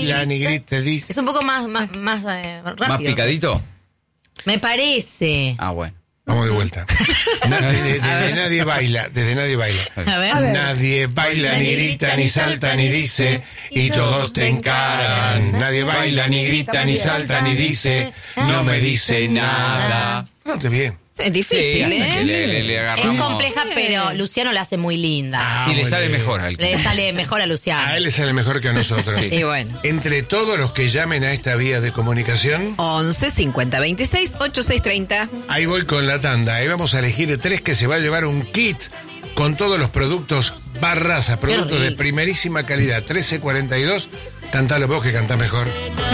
baila ni grita, dice. Es un poco más rápido. ¿Más picadito? Me parece. Ah, bueno. Vamos de vuelta. Desde nadie baila. A ver. Nadie baila, ni grita, ni salta, ni dice, y todos te encaran. Nadie baila, ni grita, ni salta, ni dice, no me dice nada. No, está bien. Es difícil, Sí, ¿eh? le Es agarramos. compleja, pero Luciano la hace muy linda. Sí, le muy sale bien. mejor al Le sale mejor a Luciano. A él le sale mejor que a nosotros. Y bueno. Entre todos los que llamen a esta vía de comunicación, 11 50 26 8630. ahí voy con la tanda. Ahí vamos a elegir 3 que se va a llevar un kit con todos los productos Barraza, productos de rico. primerísima calidad. 1342, cantalo vos que cantás mejor.